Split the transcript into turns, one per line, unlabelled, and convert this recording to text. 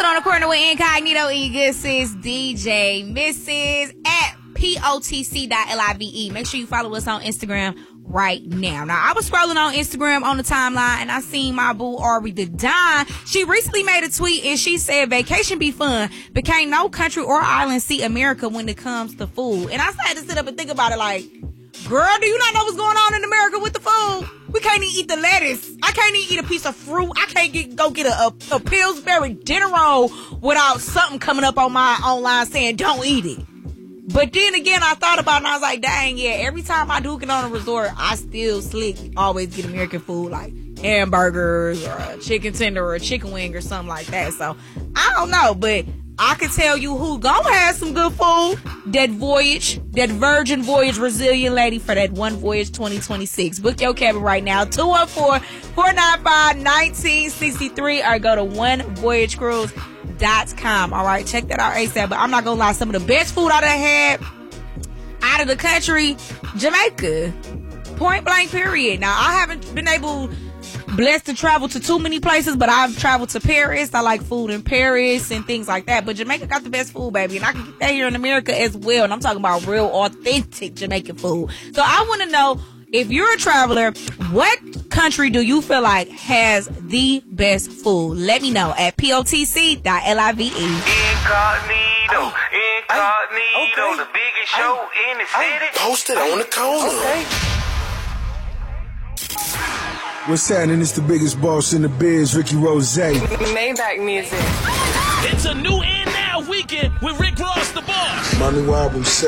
Put on the corner with Incognito, Sis, DJ, Mrs. at POTC.LIVE. Make sure you follow us on Instagram right now. Now, I was scrolling on Instagram on the timeline and I seen my boo Ari the Don. She recently made a tweet and she said vacation be fun, but can't no country or island see America when it comes to food. And I had to sit up and think about it like, girl, do you not know what's going on in America with the food? We can't even eat the lettuce. I can't even eat a piece of fruit. I can't go get a Pillsbury dinner roll without something coming up on my online saying don't eat it. But then again, I thought about it and I was like, dang, yeah, every time I do get on a resort, I still always get American food like hamburgers or a chicken tender or a chicken wing or something like that. So, I don't know, but I can tell you who gonna have some good food. That Virgin Voyage Brazilian lady for that One Voyage 2026. Book your cabin right now, 214-495-1963 or go to onevoyagecruise.com. All right, check that out ASAP. But I'm not gonna lie, some of the best food I done had out of the country, Jamaica. Point blank, period. Now, I haven't been blessed to travel to too many places, but I've traveled to Paris. I like food in Paris and things like that. But Jamaica got the best food, baby. And I can get that here in America as well. And I'm talking about real, authentic Jamaican food. So I want to know, if you're a traveler, what country do you feel like has the best food? Let me know at POTC.LIVE.
Incognito, okay. The biggest show in the city.
Posted on the corner.
Okay.
What's happening? It's the biggest boss in the biz, Ricky Rose.
Maybach music.
It's a new and now weekend with Rick Ross the Boss.
My new album,